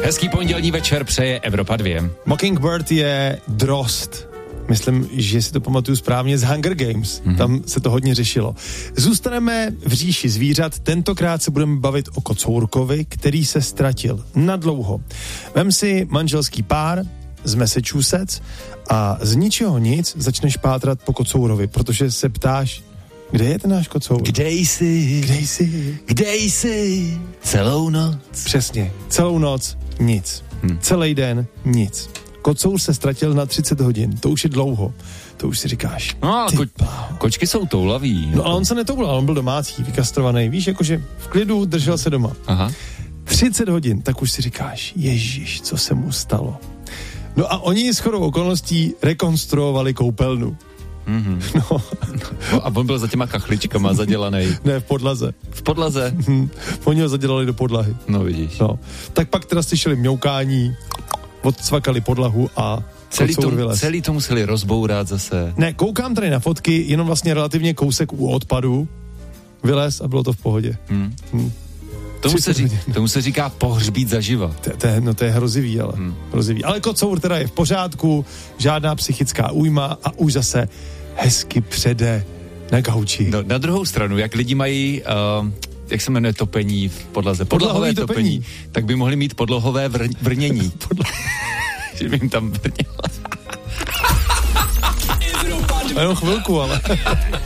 Hezký pondělní večer přeje Evropa 2. Mockingbird je drost. Myslím, že si to pamatuju správně z Hunger Games. Tam se to hodně řešilo. Zůstaneme v říši zvířat. Tentokrát se budeme bavit o kocourkovi, který se ztratil nadlouho. Vem si manželský pár z Massachusetts a z ničeho nic začneš pátrat po kocourovi, protože se ptáš, kde je ten náš kocour? Kde jsi? Celou noc. Přesně. Celou noc nic. Celý den nic. Kocour se ztratil na 30 hodin. To už je dlouho. To už si říkáš. No, kočky jsou toulaví. No ale on se netoulal, on byl domácí, vykastrovaný. Víš, jakože v klidu držel se doma. Aha. 30 hodin, tak už si říkáš, ježiš, co se mu stalo. No a oni shodou okolností rekonstruovali koupelnu. No. A on byl za těma kachličkama zadělanej. Ne, v podlaze. V podlaze? Oni ho zadělali do podlahy. No vidíš. No. Tak pak teda slyšeli mňoukání, odcvakali podlahu a celý to museli rozbourat zase. Ne, koukám tady na fotky, jenom vlastně relativně kousek u odpadu, vylez a bylo to v pohodě. Tomu se říká pohřbít zaživa. To je hrozivý, ale hrozivý. Ale kocour teda je v pořádku, žádná psychická újma a už zase hezky přede na gauči. No, na druhou stranu, jak lidi mají, jak se jmenuje topení v podlaze? Podlahové topení. Tak by mohli mít podlohové vrnění. Že by jim tam vrnělo. Jenom chvilku, ale...